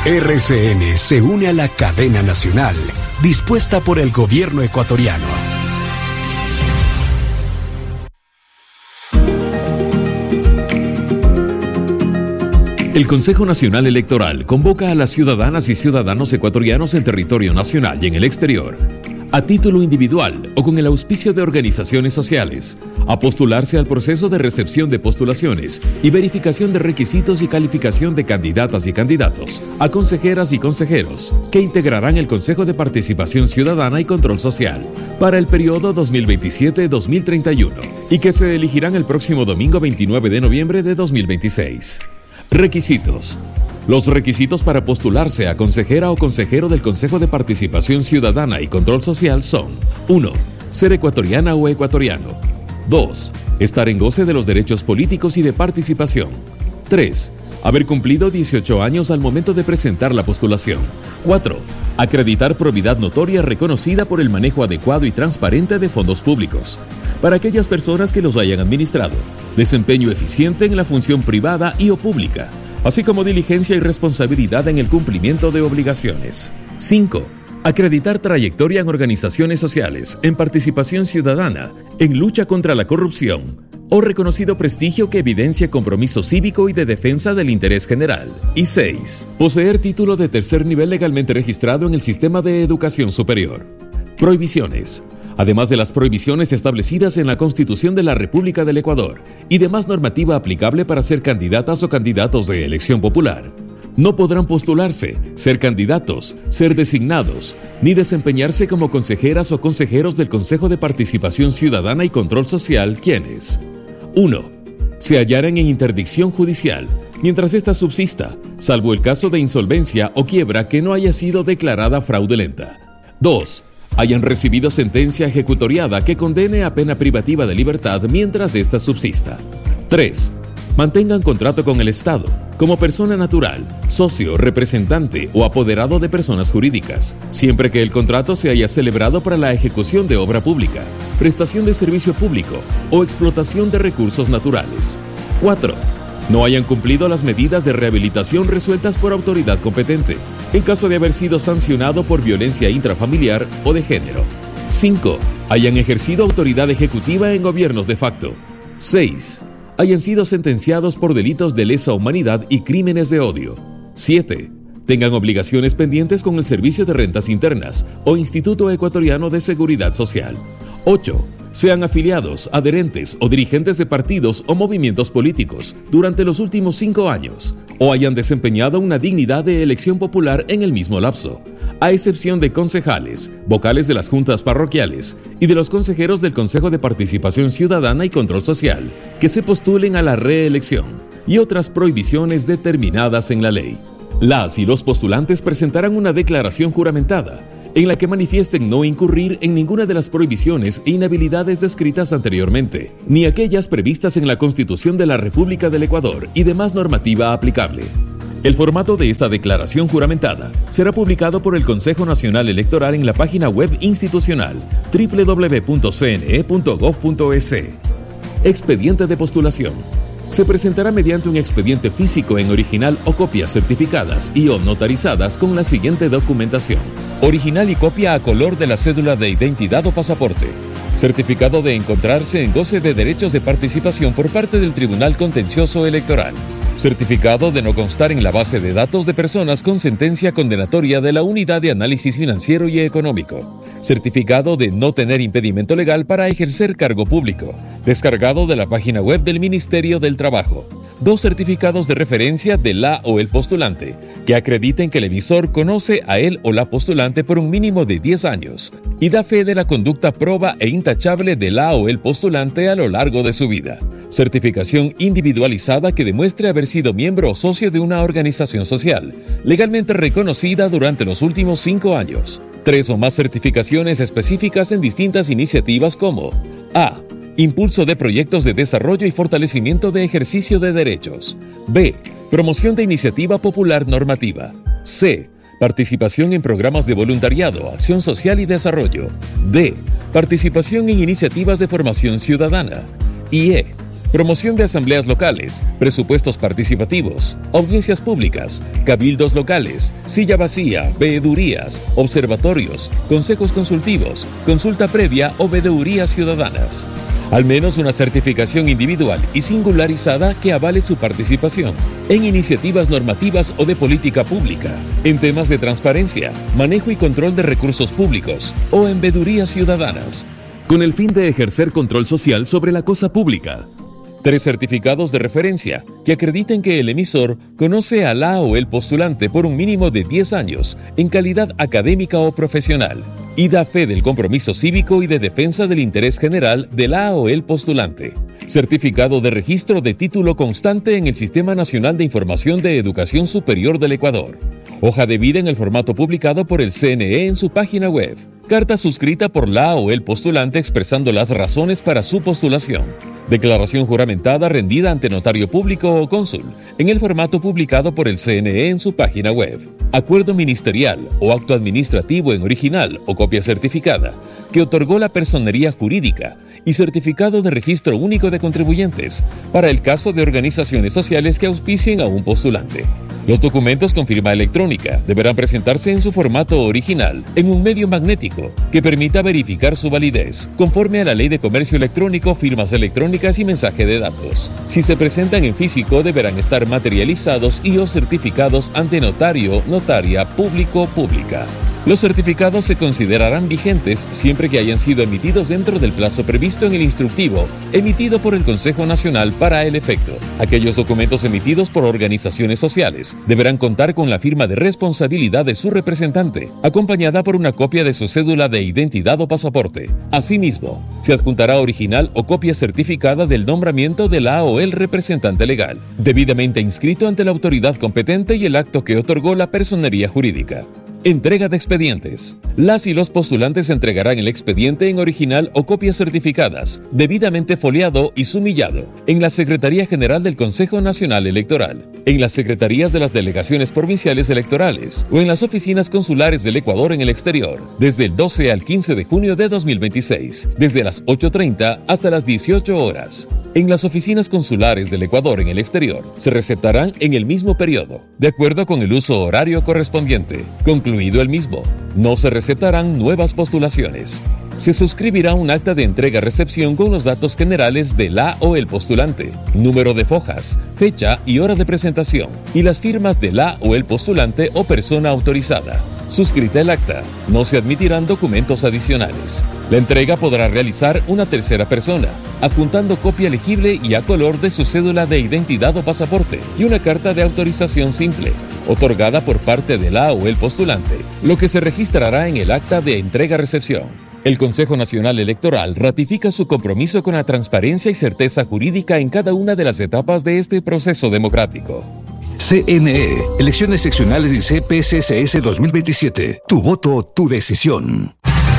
RCN se une a la cadena nacional, dispuesta por el gobierno ecuatoriano. El Consejo Nacional Electoral convoca a las ciudadanas y ciudadanos ecuatorianos en territorio nacional y en el exterior, a título individual o con el auspicio de organizaciones sociales, a postularse al proceso de recepción de postulaciones y verificación de requisitos y calificación de candidatas y candidatos, a consejeras y consejeros que integrarán el Consejo de Participación Ciudadana y Control Social para el periodo 2027-2031 y que se elegirán el próximo domingo 29 de noviembre de 2026. Requisitos. Los requisitos para postularse a consejera o consejero del Consejo de Participación Ciudadana y Control Social son: 1. Ser ecuatoriana o ecuatoriano. 2. Estar en goce de los derechos políticos y de participación. 3. Haber cumplido 18 años al momento de presentar la postulación. 4. Acreditar probidad notoria reconocida por el manejo adecuado y transparente de fondos públicos para aquellas personas que los hayan administrado. Desempeño eficiente en la función privada y o pública, así como diligencia y responsabilidad en el cumplimiento de obligaciones. 5. Acreditar trayectoria en organizaciones sociales, en participación ciudadana, en lucha contra la corrupción o reconocido prestigio que evidencia compromiso cívico y de defensa del interés general. Y 6. Poseer título de tercer nivel legalmente registrado en el sistema de educación superior. Prohibiciones. Además de las prohibiciones establecidas en la Constitución de la República del Ecuador y demás normativa aplicable para ser candidatas o candidatos de elección popular, no podrán postularse, ser candidatos, ser designados, ni desempeñarse como consejeras o consejeros del Consejo de Participación Ciudadana y Control Social quienes: 1. Se hallaran en interdicción judicial, mientras ésta subsista, salvo el caso de insolvencia o quiebra que no haya sido declarada fraudulenta. 2. Hayan recibido sentencia ejecutoriada que condene a pena privativa de libertad mientras ésta subsista. 3. Mantengan contrato con el Estado, como persona natural, socio, representante o apoderado de personas jurídicas, siempre que el contrato se haya celebrado para la ejecución de obra pública, prestación de servicio público o explotación de recursos naturales. 4. No hayan cumplido las medidas de rehabilitación resueltas por autoridad competente, en caso de haber sido sancionado por violencia intrafamiliar o de género. 5. Hayan ejercido autoridad ejecutiva en gobiernos de facto. 6. Hayan sido sentenciados por delitos de lesa humanidad y crímenes de odio. 7. Tengan obligaciones pendientes con el Servicio de Rentas Internas o Instituto Ecuatoriano de Seguridad Social. 8. Sean afiliados, adherentes o dirigentes de partidos o movimientos políticos durante los últimos 5 años o hayan desempeñado una dignidad de elección popular en el mismo lapso, a excepción de concejales, vocales de las juntas parroquiales y de los consejeros del Consejo de Participación Ciudadana y Control Social que se postulen a la reelección y otras prohibiciones determinadas en la ley. Las y los postulantes presentarán una declaración juramentada en la que manifiesten no incurrir en ninguna de las prohibiciones e inhabilidades descritas anteriormente, ni aquellas previstas en la Constitución de la República del Ecuador y demás normativa aplicable. El formato de esta declaración juramentada será publicado por el Consejo Nacional Electoral en la página web institucional www.cne.gov.es. Expediente de postulación. Se presentará mediante un expediente físico en original o copias certificadas y o notarizadas con la siguiente documentación: original y copia a color de la cédula de identidad o pasaporte, certificado de encontrarse en goce de derechos de participación por parte del Tribunal Contencioso Electoral, certificado de no constar en la base de datos de personas con sentencia condenatoria de la Unidad de Análisis Financiero y Económico, certificado de no tener impedimento legal para ejercer cargo público, descargado de la página web del Ministerio del Trabajo, 2 certificados de referencia de la o el postulante, que acrediten que el emisor conoce a él o la postulante por un mínimo de 10 años y da fe de la conducta proba e intachable de la o el postulante a lo largo de su vida. Certificación individualizada que demuestre haber sido miembro o socio de una organización social, legalmente reconocida durante los últimos 5 años. 3 o más certificaciones específicas en distintas iniciativas como: A. Impulso de proyectos de desarrollo y fortalecimiento de ejercicio de derechos. B. Promoción de iniciativa popular normativa. C. Participación en programas de voluntariado, acción social y desarrollo. D. Participación en iniciativas de formación ciudadana. Y E. promoción de asambleas locales, presupuestos participativos, audiencias públicas, cabildos locales, silla vacía, veedurías, observatorios, consejos consultivos, consulta previa o veedurías ciudadanas. Al menos una certificación individual y singularizada que avale su participación en iniciativas normativas o de política pública, en temas de transparencia, manejo y control de recursos públicos o en veedurías ciudadanas, con el fin de ejercer control social sobre la cosa pública. 3 certificados de referencia que acrediten que el emisor conoce a la o el postulante por un mínimo de 10 años en calidad académica o profesional y da fe del compromiso cívico y de defensa del interés general de la o el postulante. Certificado de registro de título constante en el Sistema Nacional de Información de Educación Superior del Ecuador. Hoja de vida en el formato publicado por el CNE en su página web. Carta suscrita por la o el postulante expresando las razones para su postulación. Declaración juramentada rendida ante notario público o cónsul en el formato publicado por el CNE en su página web. Acuerdo ministerial o acto administrativo en original o copia certificada que otorgó la personería jurídica y certificado de registro único de contribuyentes para el caso de organizaciones sociales que auspicien a un postulante. Los documentos con firma electrónica deberán presentarse en su formato original en un medio magnético que permita verificar su validez, conforme a la Ley de Comercio Electrónico, firmas electrónicas y mensaje de datos. Si se presentan en físico, deberán estar materializados y o certificados ante notario, notaria, público, pública. Los certificados se considerarán vigentes siempre que hayan sido emitidos dentro del plazo previsto en el instructivo emitido por el Consejo Nacional para el efecto. Aquellos documentos emitidos por organizaciones sociales deberán contar con la firma de responsabilidad de su representante, acompañada por una copia de su cédula de identidad o pasaporte. Asimismo, se adjuntará original o copia certificada del nombramiento de la o el representante legal, debidamente inscrito ante la autoridad competente y el acto que otorgó la personería jurídica. Entrega de expedientes. Las y los postulantes entregarán el expediente en original o copias certificadas, debidamente foliado y sumillado, en la Secretaría General del Consejo Nacional Electoral, en las secretarías de las delegaciones provinciales electorales o en las oficinas consulares del Ecuador en el exterior, desde el 12 al 15 de junio de 2026, desde las 8:30 hasta las 18 horas. En las oficinas consulares del Ecuador en el exterior se receptarán en el mismo periodo, de acuerdo con el uso horario correspondiente. Concluido el mismo, no se receptarán nuevas postulaciones. Se suscribirá un acta de entrega-recepción con los datos generales de la o el postulante, número de fojas, fecha y hora de presentación, y las firmas de la o el postulante o persona autorizada. Suscrita el acta, no se admitirán documentos adicionales. La entrega podrá realizar una tercera persona, adjuntando copia legible y a color de su cédula de identidad o pasaporte y una carta de autorización simple, otorgada por parte de la o el postulante, lo que se registrará en el acta de entrega-recepción. El Consejo Nacional Electoral ratifica su compromiso con la transparencia y certeza jurídica en cada una de las etapas de este proceso democrático. CNE, Elecciones Seccionales y CPCCS 2027. Tu voto, tu decisión.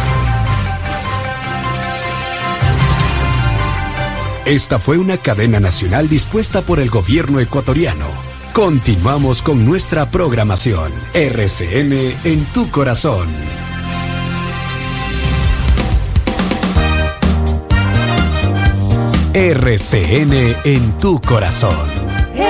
Esta fue una cadena nacional dispuesta por el gobierno ecuatoriano. Continuamos con nuestra programación. RCN en tu corazón. RCN en tu corazón.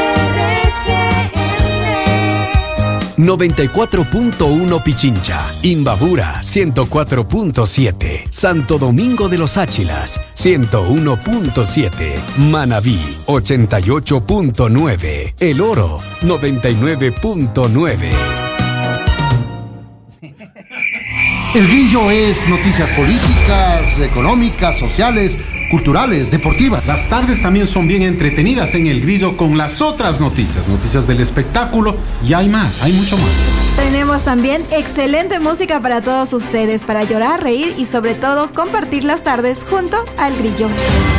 94.1 Pichincha, Imbabura 104.7, Santo Domingo de los Áchilas 101.7, Manabí 88.9, El Oro 99.9. El Grillo es noticias políticas, económicas, sociales, culturales, deportivas. Las tardes también son bien entretenidas en El Grillo con las otras noticias del espectáculo y hay más, hay mucho más. Tenemos también excelente música para todos ustedes, para llorar, reír y sobre todo compartir las tardes junto al Grillo.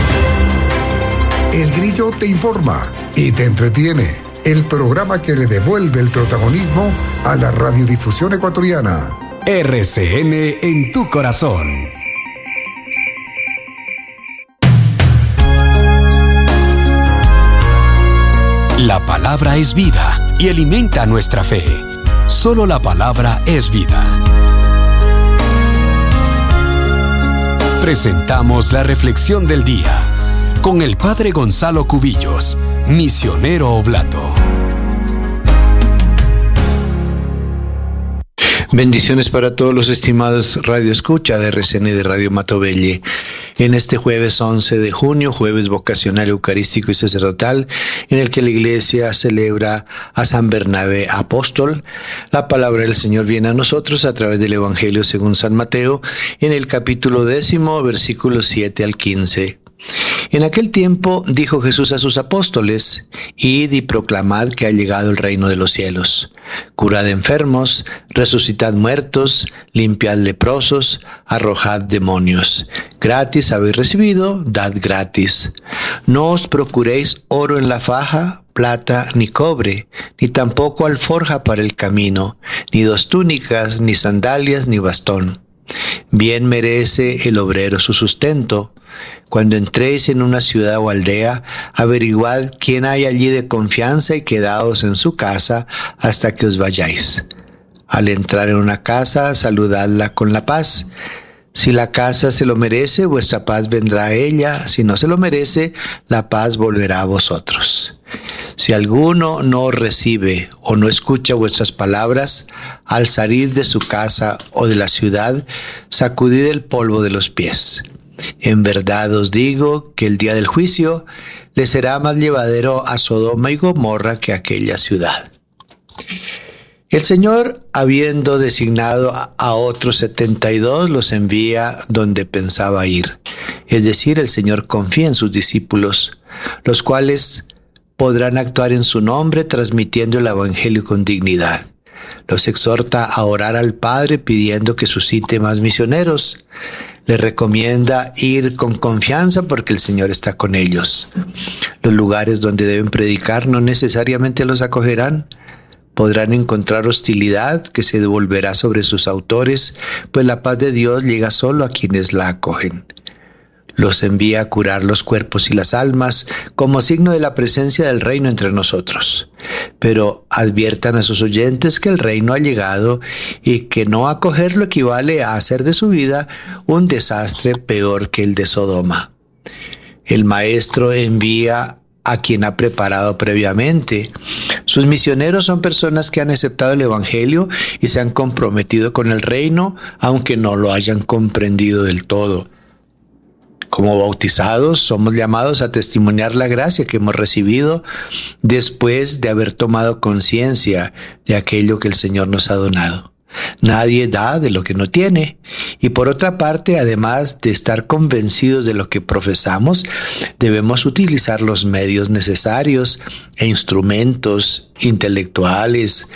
El Grillo te informa y te entretiene. El programa que le devuelve el protagonismo a la radiodifusión ecuatoriana. RCN en tu corazón. La palabra es vida y alimenta nuestra fe. Solo la palabra es vida. Presentamos la reflexión del día con el Padre Gonzalo Cubillos, misionero oblato. Bendiciones para todos los estimados Radio Escucha de RCN y de Radio Matovelle. En este jueves 11 de junio, jueves vocacional, eucarístico y sacerdotal, en el que la Iglesia celebra a San Bernabé Apóstol, la palabra del Señor viene a nosotros a través del Evangelio según San Mateo, en el capítulo 10, versículos 7 al 15. En aquel tiempo dijo Jesús a sus apóstoles: Id y proclamad que ha llegado el reino de los cielos. Curad enfermos, resucitad muertos, limpiad leprosos, arrojad demonios. Gratis habéis recibido, dad gratis. No os procuréis oro en la faja, plata ni cobre, ni tampoco alforja para el camino, ni 2 túnicas, ni sandalias, ni bastón. Bien merece el obrero su sustento. Cuando entréis en una ciudad o aldea, averiguad quién hay allí de confianza y quedaos en su casa hasta que os vayáis. Al entrar en una casa, saludadla con la paz. Si la casa se lo merece, vuestra paz vendrá a ella. Si no se lo merece, la paz volverá a vosotros. Si alguno no os recibe o no escucha vuestras palabras, al salir de su casa o de la ciudad, sacudid el polvo de los pies. En verdad os digo que el día del juicio le será más llevadero a Sodoma y Gomorra que a aquella ciudad. El Señor, habiendo designado a otros 72, los envía donde pensaba ir. Es decir, el Señor confía en sus discípulos, los cuales podrán actuar en su nombre transmitiendo el Evangelio con dignidad. Los exhorta a orar al Padre pidiendo que suscite más misioneros. Les recomienda ir con confianza porque el Señor está con ellos. Los lugares donde deben predicar no necesariamente los acogerán. Podrán encontrar hostilidad que se devolverá sobre sus autores, pues la paz de Dios llega solo a quienes la acogen. Los envía a curar los cuerpos y las almas como signo de la presencia del reino entre nosotros. Pero adviertan a sus oyentes que el reino ha llegado y que no acogerlo equivale a hacer de su vida un desastre peor que el de Sodoma. El Maestro envía a quien ha preparado previamente. Sus misioneros son personas que han aceptado el Evangelio y se han comprometido con el reino, aunque no lo hayan comprendido del todo. Como bautizados, somos llamados a testimoniar la gracia que hemos recibido después de haber tomado conciencia de aquello que el Señor nos ha donado. Nadie da de lo que no tiene. Y por otra parte, además de estar convencidos de lo que profesamos, debemos utilizar los medios necesarios e instrumentos intelectuales,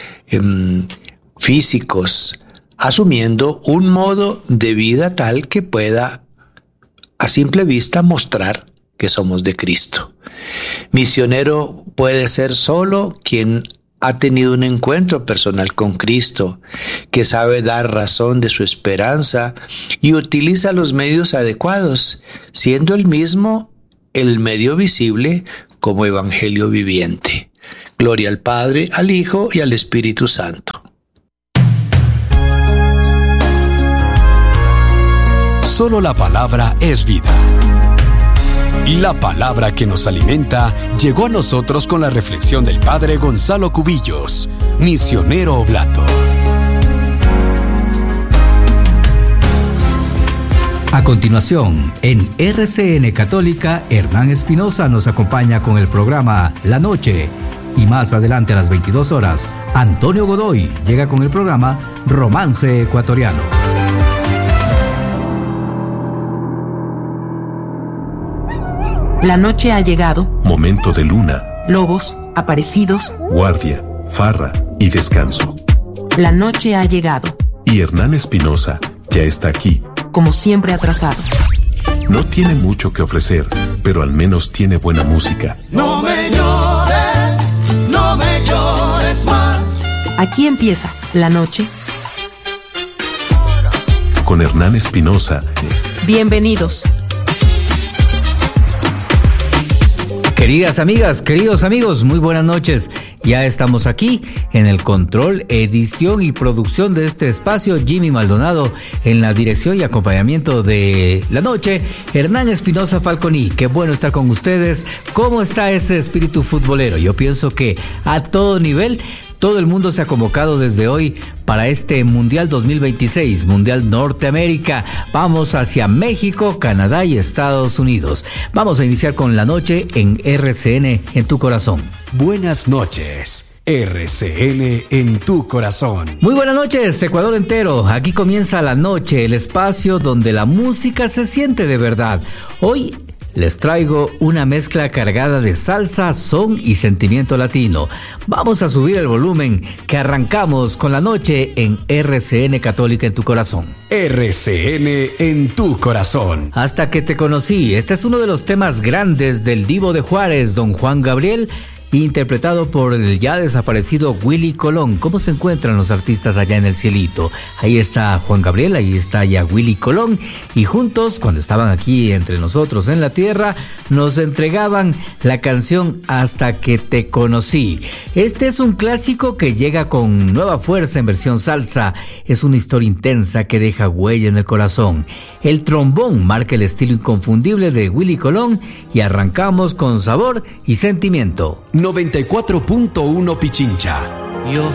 físicos, asumiendo un modo de vida tal que pueda a simple vista mostrar que somos de Cristo. Misionero puede ser solo quien ha tenido un encuentro personal con Cristo, que sabe dar razón de su esperanza y utiliza los medios adecuados, siendo el mismo el medio visible como evangelio viviente. Gloria al Padre, al Hijo y al Espíritu Santo. Solo la palabra es vida. La palabra que nos alimenta llegó a nosotros con la reflexión del Padre Gonzalo Cubillos, misionero oblato. A continuación, en RCN Católica, Hernán Espinosa nos acompaña con el programa La Noche. Y más adelante a las 22 horas, Antonio Godoy llega con el programa Romance Ecuatoriano. La noche ha llegado. Momento de luna. Lobos, aparecidos. Guardia, farra y descanso. La noche ha llegado. Y Hernán Espinosa ya está aquí. Como siempre atrasado. No tiene mucho que ofrecer, pero al menos tiene buena música. No me llores más. Aquí empieza La Noche. Con Hernán Espinosa. Bienvenidos. Queridas amigas, queridos amigos, muy buenas noches. Ya estamos aquí en el control, edición y producción de este espacio. Jimmy Maldonado en la dirección y acompañamiento de la noche. Hernán Espinosa Falconi, qué bueno estar con ustedes. ¿Cómo está ese espíritu futbolero? Yo pienso que a todo nivel, todo el mundo se ha convocado desde hoy para este Mundial 2026, Mundial Norteamérica. Vamos hacia México, Canadá y Estados Unidos. Vamos a iniciar con la noche en RCN en tu corazón. Buenas noches, RCN en tu corazón. Muy buenas noches, Ecuador entero. Aquí comienza la noche, el espacio donde la música se siente de verdad. Hoy les traigo una mezcla cargada de salsa, son y sentimiento latino. Vamos a subir el volumen, que arrancamos con la noche en RCN Católica en tu corazón. RCN en tu corazón. Hasta que te conocí, este es uno de los temas grandes del Divo de Juárez, don Juan Gabriel, interpretado por el ya desaparecido Willy Colón. ¿Cómo se encuentran los artistas allá en el cielito? Ahí está Juan Gabriel, ahí está ya Willy Colón, y juntos, cuando estaban aquí entre nosotros en la tierra, nos entregaban la canción Hasta que te conocí. Este es un clásico que llega con nueva fuerza en versión salsa. Es una historia intensa que deja huella en el corazón. El trombón marca el estilo inconfundible de Willy Colón y arrancamos con sabor y sentimiento. 94.1 Pichincha.